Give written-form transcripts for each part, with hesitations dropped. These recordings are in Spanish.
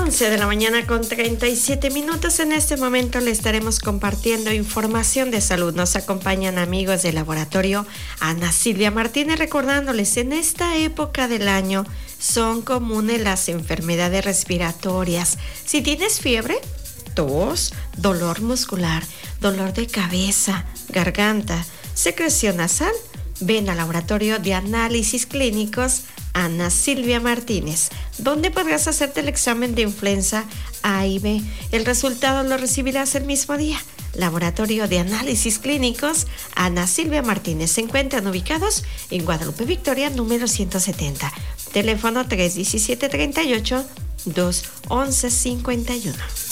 11 de la mañana con 37 minutos. En este momento le estaremos compartiendo información de salud. Nos acompañan amigos del laboratorio Ana Silvia Martínez, recordándoles, en esta época del año son comunes las enfermedades respiratorias. Si tienes fiebre, tos, dolor muscular, dolor de cabeza, garganta, secreción nasal, ven al laboratorio de análisis clínicos Ana Silvia Martínez, donde podrás hacerte el examen de influenza A y B. El resultado lo recibirás el mismo día. Laboratorio de análisis clínicos Ana Silvia Martínez. Se encuentran ubicados en Guadalupe Victoria, número 170. Teléfono 317-38-211-51.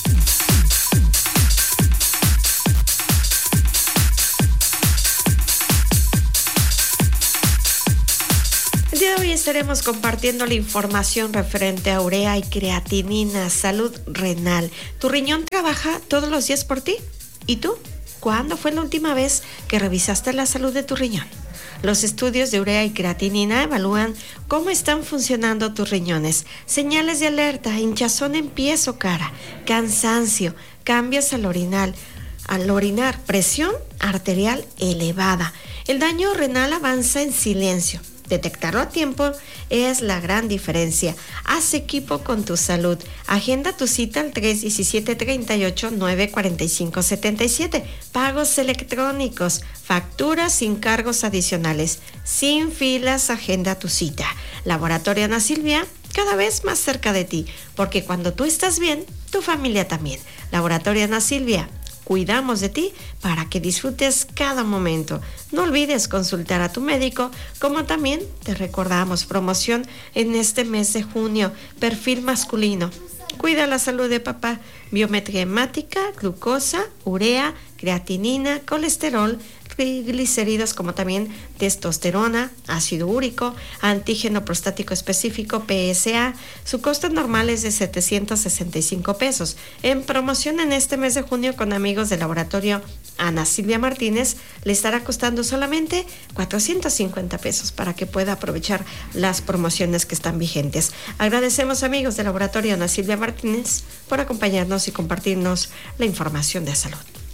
El día de hoy estaremos compartiendo la información referente a urea y creatinina, salud renal. ¿Tu riñón trabaja todos los días por ti? ¿Y tú? ¿Cuándo fue la última vez que revisaste la salud de tu riñón? Los estudios de urea y creatinina evalúan cómo están funcionando tus riñones. Señales de alerta, hinchazón en pies o cara, cansancio, cambios al orinar, presión arterial elevada. El daño renal avanza en silencio. Detectarlo a tiempo es la gran diferencia. Haz equipo con tu salud. Agenda tu cita al 317-38-945-77. Pagos electrónicos, facturas sin cargos adicionales. Sin filas, agenda tu cita. Laboratorio Ana Silvia, cada vez más cerca de ti, porque cuando tú estás bien, tu familia también. Laboratorio Ana Silvia, cuidamos de ti para que disfrutes cada momento. No olvides consultar a tu médico, como también te recordamos promoción en este mes de junio, perfil masculino. Cuida la salud de papá, biometría hemática, glucosa, urea, creatinina, colesterol, triglicéridos, como también testosterona, ácido úrico, antígeno prostático específico, PSA. Su costo normal es de 765 pesos. En promoción en este mes de junio con amigos del laboratorio Ana Silvia Martínez, le estará costando solamente 450 pesos para que pueda aprovechar las promociones que están vigentes. Agradecemos, amigos del laboratorio Ana Silvia Martínez, por acompañarnos y compartirnos la información de salud.